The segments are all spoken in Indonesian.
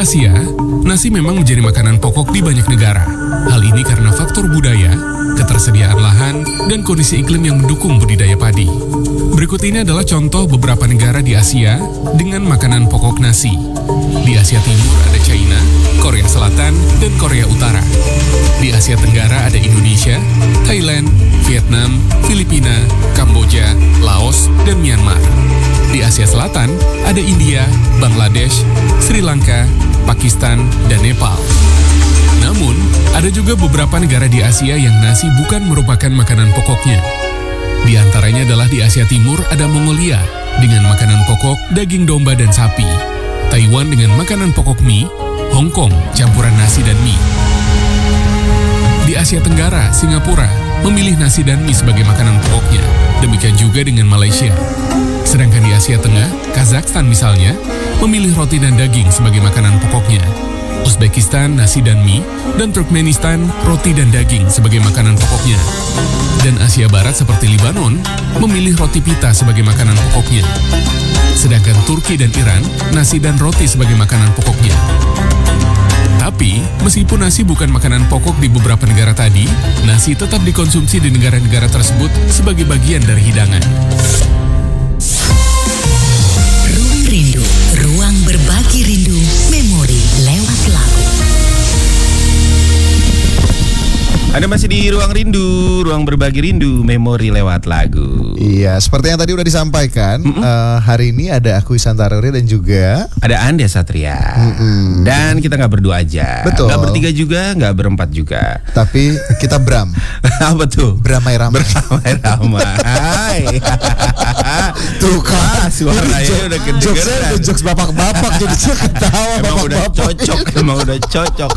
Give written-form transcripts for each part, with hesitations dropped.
Asia, nasi memang menjadi makanan pokok di banyak negara. Hal ini karena faktor budaya, ketersediaan lahan, dan kondisi iklim yang mendukung budidaya padi. Berikut ini adalah contoh beberapa negara di Asia dengan makanan pokok nasi. Di Asia Timur ada China, Korea Selatan, dan Korea Utara. Di Asia Tenggara ada Indonesia, Thailand, Vietnam, Filipina, Kamboja, Laos, dan Myanmar. Di Asia Selatan ada India, Bangladesh, Sri Lanka, Pakistan, dan Nepal. Namun, ada juga beberapa negara di Asia yang nasi bukan merupakan makanan pokoknya. Di antaranya adalah di Asia Timur ada Mongolia dengan makanan pokok daging domba dan sapi, Taiwan dengan makanan pokok mie, Hong Kong campuran nasi dan mie. Di Asia Tenggara, Singapura memilih nasi dan mie sebagai makanan pokoknya. Demikian juga dengan Malaysia. Sedangkan di Asia Tengah, Kazakhstan misalnya, memilih roti dan daging sebagai makanan pokoknya. Uzbekistan nasi dan mie, dan Turkmenistan roti dan daging sebagai makanan pokoknya. Dan Asia Barat seperti Lebanon, memilih roti pita sebagai makanan pokoknya. Sedangkan Turki dan Iran, nasi dan roti sebagai makanan pokoknya. Tapi, meskipun nasi bukan makanan pokok di beberapa negara tadi, nasi tetap dikonsumsi di negara-negara tersebut sebagai bagian dari hidangan. Ruang Rindu, ruang berbagi rindu, memori lewat lagu. Anda masih di Ruang Rindu, ruang berbagi rindu, memori lewat lagu. Iya, seperti yang tadi udah disampaikan, hari ini ada aku Ihsan Taruri dan juga Ada Anda Satria. Dan kita nggak berdua aja. Betul. Nggak bertiga juga, nggak berempat juga. tapi kita Bram, Apa tuh? beramai-ramai. Ramai-ramai. Tuh kan, Suaranya udah kedengeran. jokes bapak-bapak jadi ketawa Emang udah bapak-bapak. cocok, emang udah cocok.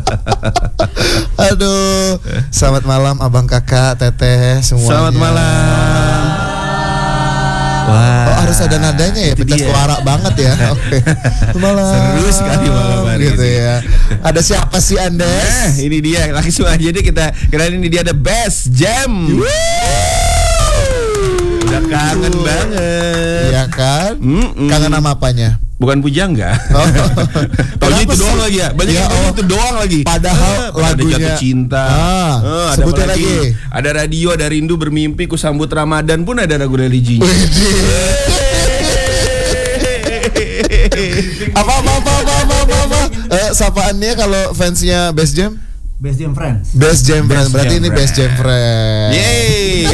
Aduh, selamat malam abang kakak teteh semuanya. Selamat malam. Wah, Oh, harus ada nadanya ya, itu pecah dia. suara banget ya. Oke. Malam. Seru sekali malam hari gitu ini. ya. Ada siapa sih Andes? Ini dia, langsung aja deh kita. Karena ini dia ada Best Jam. Udah kangen banget. Iya kan? Mm-mm. Kangen nama apanya? Bukan Pujangga. Oh. Taunya itu Kenapa doang sih? lagi ya. Banyak Ya yang tahu Allah. itu doang lagi. Padahal Ada lagunya Jatuh Cinta. Ada sebutin apa lagi. Ada Radio, ada Rindu Bermimpi, Ku Sambut Ramadan pun ada lagu religinya. Apa? Sapaannya kalau fansnya Best Jam? Best Jam Friends. Best Jam Friends. Berarti Jam ini Best Jam Friends. Yeay.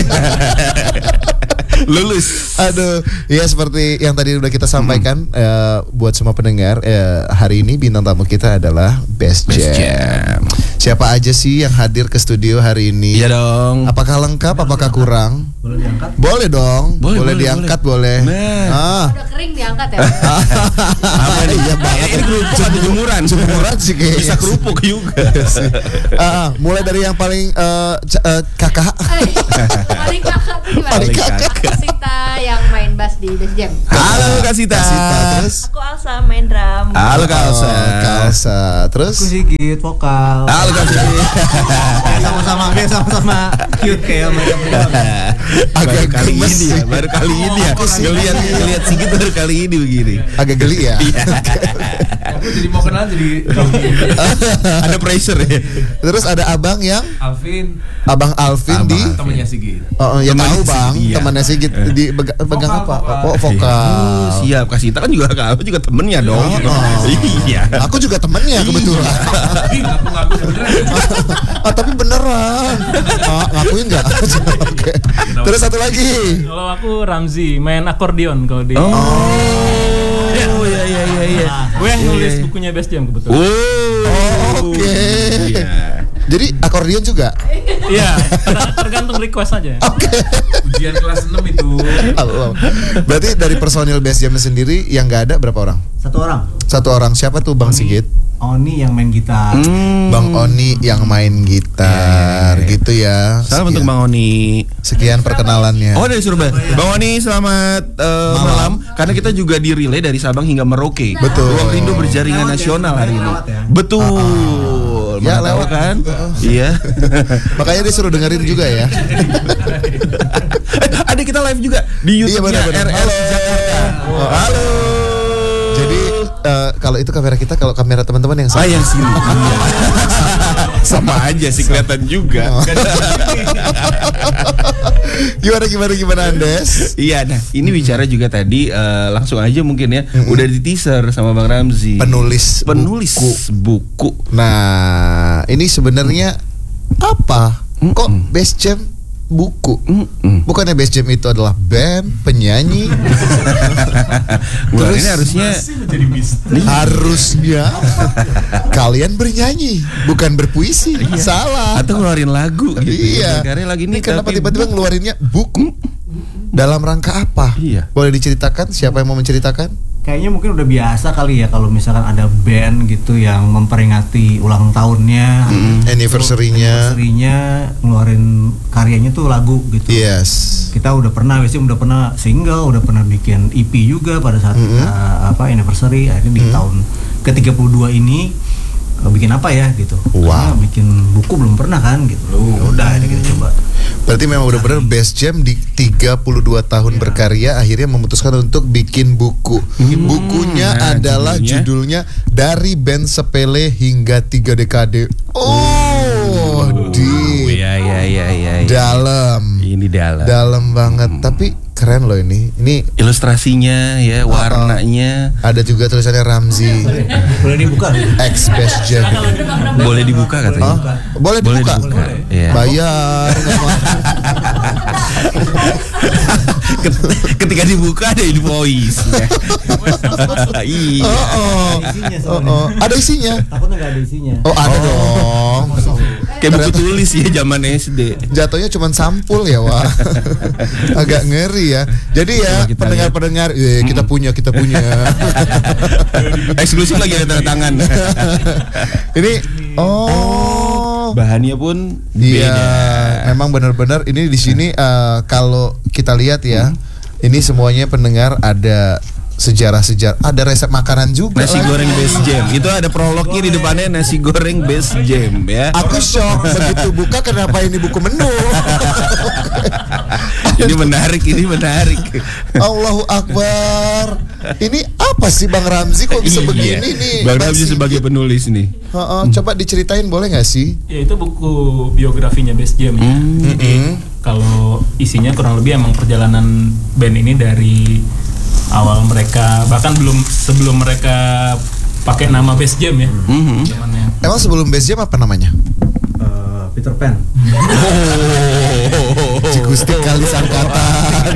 Lulus. Aduh, ya seperti yang tadi udah kita sampaikan buat semua pendengar, hari ini bintang tamu kita adalah Best Jam. Siapa aja sih yang hadir ke studio hari ini? Iya dong. Apakah lengkap? Apakah kurang? Boleh diangkat? Boleh dong. Boleh, diangkat boleh. Nah. Udah kering diangkat ya. Apa nih? Iya banget. Ini kerupuk atau jemuran? Jemuran sih kayaknya. Bisa kerupuk juga. Mulai dari yang paling kakak. Paling kakak tuh gimana? Paling kakak. Kasita yang main bass di Best Jam. Halo Kasita. Terus Aku Alsa main drum. Halo Kalsa. Kalsa. Terus Aku Sigit vokal. Halo Kalsa. Sama-sama cute kayak mereka berdua. Baru agak kali gemes ini ya, sih. baru kali ini ya. Ngelihat Sigit baru kali ini begini. Agak geli ya. Aku jadi mau kenal jadi Ada pressure ya. Terus ada abang yang Alvin Abang Alvin di temennya Sigit. ya Temannya tahu bang, Sigit, iya. temannya Sigit di pegang apa? Vokal. Oh vokal. Siap, Kasita kan juga aku juga temennya dong. Iya. Aku juga temennya kebetulan. Ngaku sebenarnya. Tapi beneran. Ngakuin nggak? Oke. Terus satu lagi. Kalau aku Ramzi, main akordeon kalau di. Oh iya. Gue yang nulis bukunya Best Jam kebetulan. Oke. Iya. Jadi akordeon juga. Iya, tergantung request aja. Ujian kelas 6 itu. Allah. Berarti dari personil Best Jam sendiri yang nggak ada berapa orang? Satu orang. Satu orang. Siapa tuh Bang Sigit? Oni yang main gitar. Bang Oni yang main gitar, gitu ya. Salam untuk Bang Oni. Sekian perkenalannya. Oh dari Surabaya. Bang Oni selamat malam. Karena kita juga di relay dari Sabang hingga Merauke. Betul. Ruang Rindu berjaringan nasional hari ini. Lewat ya? Betul. Ya, Mana tahu lewat. kan? Iya. Makanya dia suruh dengerin juga ya. Ada kita live juga di YouTube-nya benar-benar. RR Jakarta. Halo. Jadi kalau itu kamera kita, kalau kamera teman-teman yang Ah, yang sini. Iya. Sama aja sih kelihatan juga. Gimana Andes? Iya, nah ini bicara juga tadi langsung aja mungkin ya. Udah di teaser sama Bang Ramzi. Penulis buku. Nah, ini sebenarnya apa? Kok Best Jam buku? Bukannya Best Jam itu adalah band, penyanyi? Terus ini harusnya menjadi misteri. harusnya kalian bernyanyi, bukan berpuisi. Salah. atau ngeluarin lagu gitu. Iya. Karya lagi Ini ini kenapa tapi tiba-tiba ngeluarinnya buku? Dalam rangka apa? Iya. Boleh diceritakan? Siapa yang mau menceritakan? Kayaknya mungkin udah biasa kali ya kalau misalkan ada band gitu yang memperingati ulang tahunnya, Anniversary-nya. ngeluarin karyanya tuh lagu gitu. Yes. Kita udah pernah single, udah pernah bikin EP juga pada saat kita anniversary. Akhirnya di tahun ke-32 ini bikin apa ya gitu. Wow. Karena bikin buku belum pernah kan gitu. Ya udah akhirnya kita coba. Berarti memang benar-benar Best Jam di 32 tahun berkarya akhirnya memutuskan untuk bikin buku. Bukunya Nah, adalah judulnya Dari Band Sepele Hingga 3 Dekade. Iya. Dalam. Ini dalam. Dalam banget. Tapi keren loh ini. Ini Ilustrasinya ya, warnanya. ada juga tulisannya Ramzi Boleh dibuka? X Best Jam. Boleh dibuka katanya. Boleh dibuka. Iya. Bayar. Ketika dibuka ada invoice. Iya. Isinya soalnya. Ada isinya. Takutnya nggak ada isinya. Oh, ada dong. Kayak buku tulis ya zaman SD. Jatuhnya cuma sampul ya, Wak. Agak ngeri ya. Jadi ya, Coba kita pendengar-pendengar, kita punya. Eksklusif lagi ada tanda tangan. Ini Bahannya pun iya, beda. memang benar-benar ini di sini kalau kita lihat ya, ini semuanya pendengar ada sejarah-sejarah, ada resep makanan juga. Nasi goreng Best Jam. Itu ada prolognya di depannya, nasi goreng Best Jam ya. Aku shock begitu buka, kenapa ini buku menu? Ini menarik. Allahu Akbar. Ini apa sih Bang Ramzi kok bisa begini nih? Bang Ramzi sebagai penulis nih. Coba diceritain boleh nggak sih? Ya itu buku biografinya Best Jam ya. Jadi kalau isinya kurang lebih emang perjalanan band ini dari awal mereka, bahkan sebelum mereka pakai nama Best Jam ya. Zamannya. Emang sebelum Best Jam apa namanya? Peter Pan. Cikustik kali sangkatan.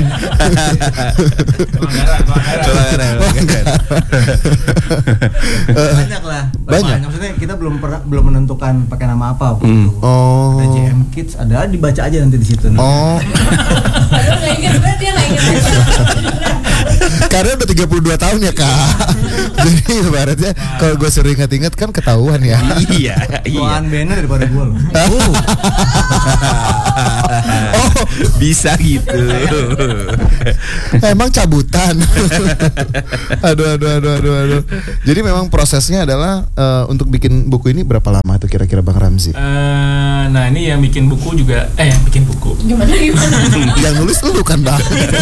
Banyak lah. Banyak. Maksudnya kita belum menentukan pakai nama apa waktu itu. Oh. Ada JM Kids, ada dibaca aja nanti di situ. Oh, Padahal nggak inget, berarti dia nggak inget. karena udah 32 tahun ya Kak. Jadi ibaratnya kalau gue suruh ingat-ingat kan ketahuan ya. Iya. Tuan bandnya daripada gue loh. Bisa gitu. Emang cabutan. Aduh. Jadi memang prosesnya adalah untuk bikin buku ini berapa lama tuh kira-kira Bang Ramzi? Nah ini yang bikin buku juga, yang bikin buku. Gimana? Yang nulis lu kan Bang.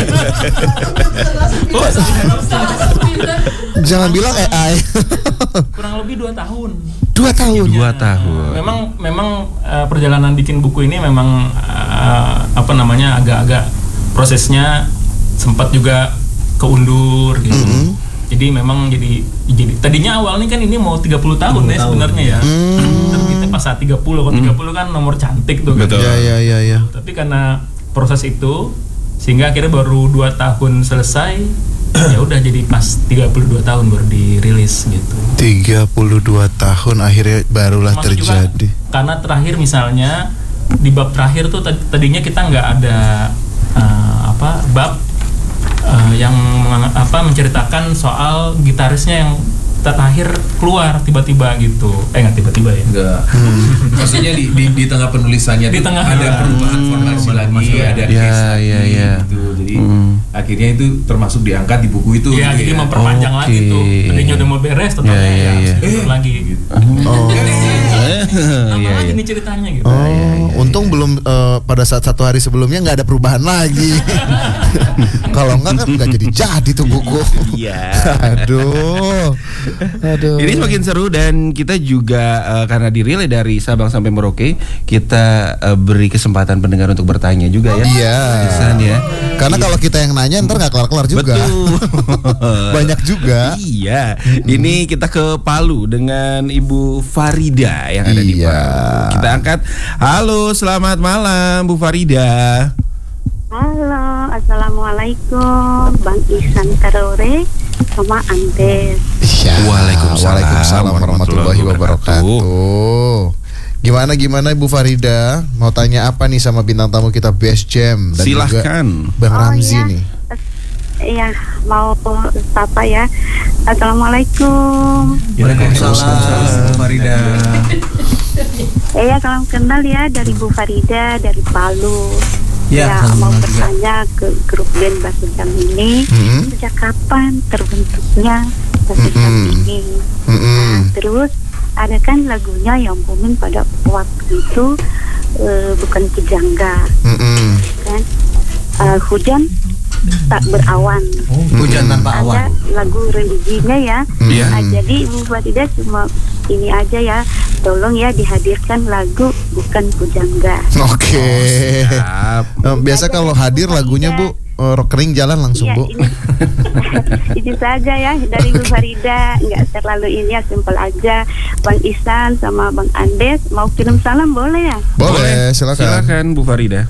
Jangan bilang AI. Kurang lebih 2 tahun. 2 tahun. 2 tahun. Memang perjalanan bikin buku ini memang agak-agak prosesnya sempat juga keundur gitu. Jadi memang jadi tadinya awalnya kan ini mau 30 tahun ya sebenarnya ya. Terbitnya pas saat 30, kalau 30 kan nomor cantik tuh kan. Betul. Ya. Tapi karena proses itu sehingga akhirnya baru 2 tahun selesai. Ya udah jadi pas 32 tahun baru dirilis gitu. 32 tahun akhirnya barulah Termasuk terjadi. juga karena terakhir misalnya di bab terakhir tuh tadinya kita nggak ada bab yang menceritakan soal gitarisnya yang terakhir keluar tiba-tiba gitu. Nggak tiba-tiba ya. Enggak. Maksudnya di tengah penulisannya Di tuh tengah. ada perubahan formasi lagi, ada Ya, case lagi ya. gitu. Jadi akhirnya itu termasuk diangkat di buku itu. Iya, gitu jadi ya. memperpanjang lagi tuh. Tadinya udah mau beres, tetapnya Ya. harus diundur lagi gitu. Tambah lagi nih ceritanya gitu. Untung belum pada saat 1 hari sebelumnya nggak ada perubahan lagi. Kalau nggak kan nggak jadi tuh buku. Iya. Aduh. Aduh. Ini semakin seru dan kita juga karena di-relay dari Sabang sampai Merauke, kita beri kesempatan pendengar untuk bertanya juga ya. Iya. Isan ya. Karena kalau kita yang nanya ntar nggak kelar-kelar juga. Betul. Banyak juga. Iya. Ini kita ke Palu dengan Ibu Farida yang ada di Iya. Palu. Kita angkat. Halo, selamat malam Bu Farida. Halo, assalamualaikum, Bang Ihsan Tarore sama Andes. Iya. Waalaikumsalam warahmatullahi wabarakatuh. Gimana Ibu Farida? Mau tanya apa nih sama bintang tamu kita Best Jam dan Silahkan. juga Bang Ramzi iya. nih. Iya, mau apa ya? Assalamualaikum. Waalaikumsalam, Farida. Iya, salam kenal ya dari Bu Farida dari Palu. Ya, Ya, salam mau kenal juga. bertanya ke grup band Bas Jam ini sejak kapan terbentuknya Bas Jam ini? Terus ada kan lagunya yang booming pada waktu itu bukan Pujangga kan, hujan tak berawan. Hujan tanpa Ada awan. lagu religinya ya. Iya. Nah, jadi Ibu Farida cuma ini aja ya, tolong ya dihadirkan lagu bukan Pujangga. Oke. Siap. Biasa kalau hadir lagunya Bu rock kering jalan langsung Iya, Bu. ini itu saja ya dari Bu Farida, nggak terlalu ini ya, simpel aja. Bang Ihsan sama Bang Andes mau kirim salam boleh ya? Boleh, silakan. Silakan Bu Farida.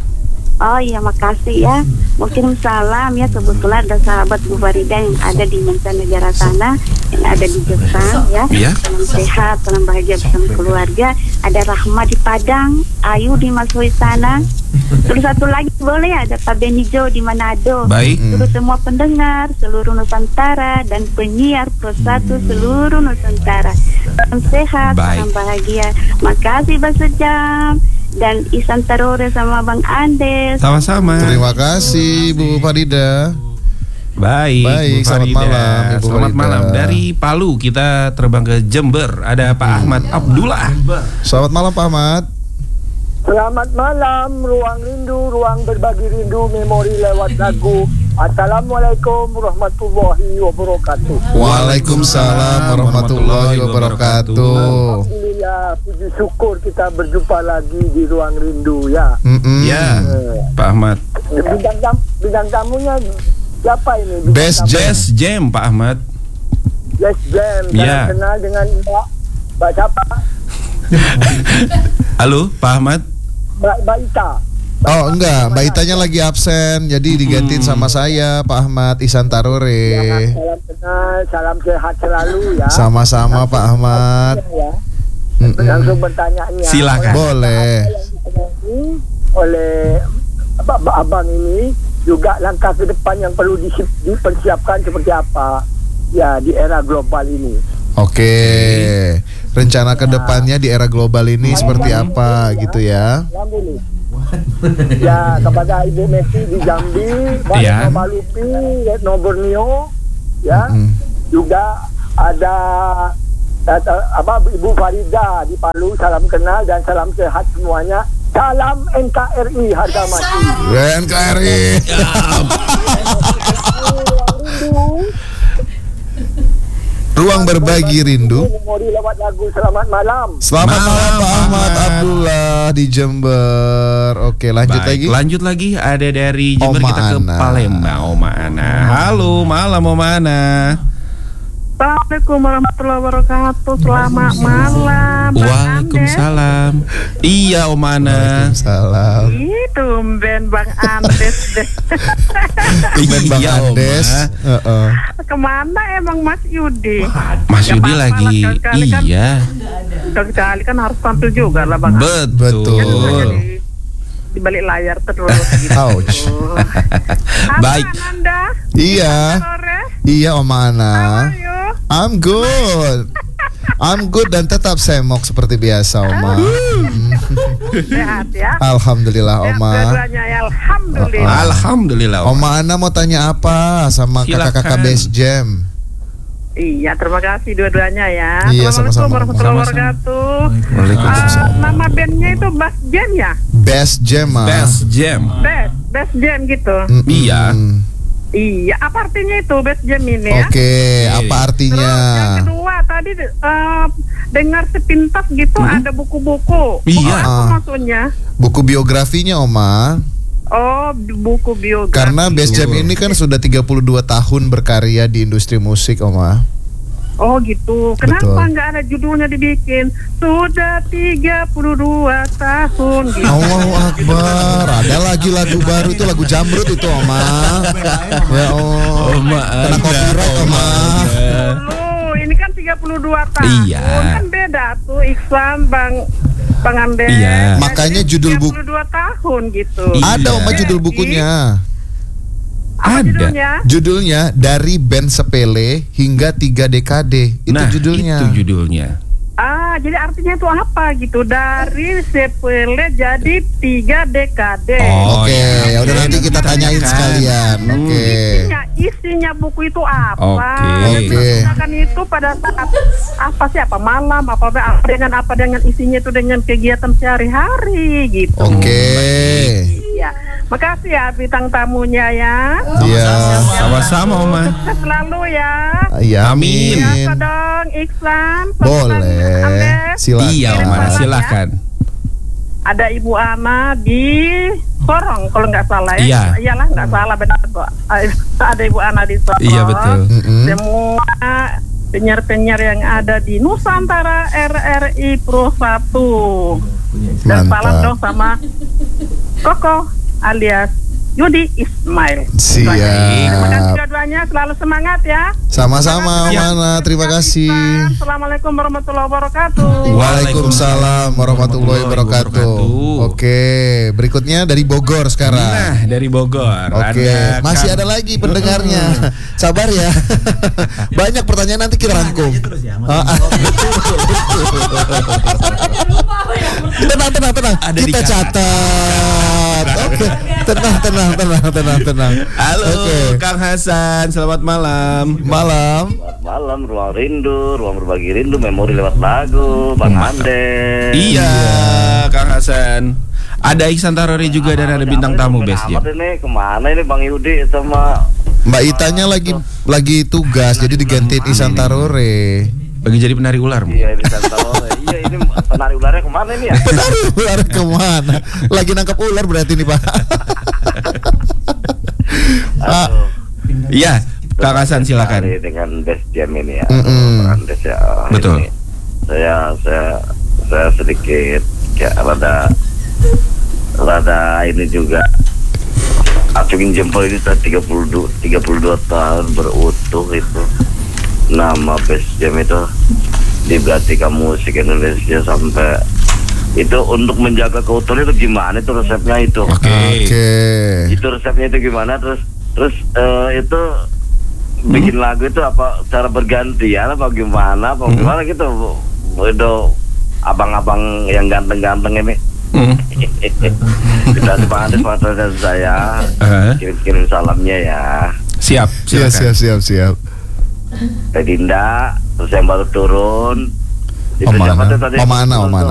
Oh iya, makasih ya. Mau kirim salam ya, kebetulan ada sahabat Bu Farida yang ada di mancanegara sana, yang ada di Jepang ya. Iya. Salam sehat, salam bahagia bersama keluarga. Ada Rahma di Padang, Ayu di Masui sana. Terus satu lagi boleh ya, ada Pak Benijo di Manado. Baik. Terus semua pendengar seluruh Nusantara dan penyiar Pro 1 seluruh Nusantara. Salam sehat, Baik. salam bahagia. Makasih Bas Jam dan Ihsan Tarore sama Bang Andes. Sama-sama. Terima kasih Bu Farida. Baik, Baik, Bu selamat Farida. malam, Ibu Selamat Farida. malam. Dari Palu kita terbang ke Jember. Ada Pak Ahmad Abdullah. Selamat malam Pak Ahmad. Selamat malam, ruang rindu, ruang berbagi rindu, memori lewat lagu. Assalamualaikum warahmatullahi wabarakatuh. Waalaikumsalam warahmatullahi wabarakatuh. Alhamdulillah, puji syukur kita berjumpa lagi di ruang rindu ya. Ya, Pak Ahmad. Bintang tamunya siapa ini? Best Tamu- Jam. Best Jam Pak Ahmad. Best Jam. Ya. Salam kenal dengan Mbak siapa? Halo, Pak Ahmad. Mbak Ita. Oh enggak, Mbak Itanya lagi absen, jadi digantiin sama saya Pak Ahmad Ihsan Tarore. Salam kenal, salam sehat selalu ya. Sama-sama Pak Ahmad. Ya. Mm-mm. Langsung bertanya-nya. Silakan. Boleh. Oleh abang ini juga langkah ke depan yang perlu dipersiapkan seperti apa ya di era global ini. Oke. Rencana kedepannya di era global ini seperti apa gitu ya? Ya, kepada Ibu Messi di Jambi, Pak Ya. Malupi, Retno Borneo, ya, juga ada Ibu Farida di Palu, salam kenal dan salam sehat semuanya. Salam NKRI harga mati. NKRI. Ruang berbagi rindu. Memori lewat lagu selamat malam. Selamat malam Pak Ahmad Abdullah di Jember. Oke, lanjut Baik, lagi. lanjut lagi ada dari Jember Oma kita ke Ana. Palembang. Oma Ana. Halo, malam Oma Ana. Assalamualaikum warahmatullahi wabarakatuh. Selamat malam. Waalaikumsalam. Iya Oma Ana. Salam. Itu band Bang Andes deh. Tumben Bang Iya, Oma. Andes. Heeh. Kemana emang Mas Yudi? Mas Yudi apa-apa lagi. lah, sekali-kali kan. Iya. Sekali kan harus tampil juga lah Bang. Betul. Di balik layar terus gitu. Ouch. Baik. Anda, Iya. sore, Iya Oma Ana. ayo. I'm good. I'm good dan tetap semok seperti biasa Oma. Sehat ya. Alhamdulillah Sehat Oma. dua-duanya ya, alhamdulillah. Alhamdulillah Oma. Oma Ana mau tanya apa sama Silakan. kakak-kakak Best Jam? Iya, terima kasih dua-duanya ya. Iya, Assalamualaikum sama-sama. warahmatullahi Sama-sama. wabarakatuh. Waalaikumsalam. Nama bandnya itu Bas Jam ya? Best Jam ah. Best Jam. Best Jam gitu. Iya. Iya, apa artinya itu Best Jam ini ya? Oke, apa Terus artinya? yang kedua, tadi dengar sepintas gitu ada buku-buku. Buku Iya. apa maksudnya? Buku biografinya Oma. Oh, buku biografi. Karena Best Jam ini kan sudah 32 tahun berkarya di industri musik Oma. Oh gitu. Kenapa Betul. nggak ada judulnya dibikin? Sudah 32 tahun gitu. Allahu Akbar. Ada lagi lagu baru itu, lagu Jamrut itu Oma. Ya Allah. Oma Kena copyright Oma. Oh, ini kan 32 tahun. Iya. Kan beda tuh Iksan Bang Andes. Iya. Makanya judul buku 32 tahun gitu. ada Oma judul bukunya. Apa judulnya? Judulnya Dari Band Sepele Hingga 3 Dekade. Itu judulnya. Itu judulnya. Jadi artinya itu apa gitu? Dari sepele jadi 3 dekade. Oke, ya udah nanti kita tanyain sekalian. Oke. Isinya buku itu apa? Oke. Kan itu pada saat apa malam apa dengan isinya itu dengan kegiatan sehari-hari gitu. Oke. Iya. Makasih ya bintang tamunya ya. Iya. Sama-sama Oma. Sukses selalu ya. Iya, amin. Biasa dong Iksan. Boleh. Silakan. Iya Oma, silakan. Ada Ibu Ana di Sorong kalau nggak salah ya. Iya. Iyalah nggak salah benar kok. Ada Ibu Ana di Sorong. Iya betul. Semua penyiar-penyiar yang ada di Nusantara RRI Pro 1. Dan salam dong sama Koko alias Yudi Ismail. Siap. Terima kasih dua-duanya, selalu semangat ya. Sama-sama Mana, terima kasih. Assalamualaikum warahmatullahi wabarakatuh. Waalaikumsalam warahmatullahi wabarakatuh. Oke, berikutnya dari Bogor sekarang. Nah, dari Bogor. Oke, masih ada lagi pendengarnya. Sabar ya. Banyak pertanyaan nanti kita rangkum. Tenang. Kita catat. Oke, tenang. Halo, Kang Hasan, selamat malam. Malam, ruang rindu, ruang berbagi rindu, memori lewat lagu, Bang Andes. Iya, Kang Hasan. Ada Iksan Tarore juga dan ada bintang tamu Best Jam. Ini kemana ini Bang Yudi sama Mbak Itanya lagi tugas, jadi digantiin Ihsan Tarore. Lagi jadi penari ular. Iya, ini Tarore. Iya, ini penari ularnya kemana ini ya? Penari ular kemana? Lagi nangkap ular berarti nih Pak. Iya, Kang Hasan silakan. Dengan Best Jam ini ya. Andes ya. Betul. Ini saya sedikit kayak rada ini juga acungin jempol ini 32 tahun berutuh itu. Nama Best Jam itu diberartikan musik Indonesia sampai itu untuk menjaga keutuhan itu gimana itu resepnya itu? Oke. Itu resepnya itu gimana terus itu bikin lagu itu apa cara bergantian apa gimana gitu itu abang-abang yang ganteng-ganteng ini kita dipanggil sponsor saya kirim salamnya ya. Siap. Teh Dinda terus yang baru turun itu Oma siapa Ana. tuh tadi? Oma Ana.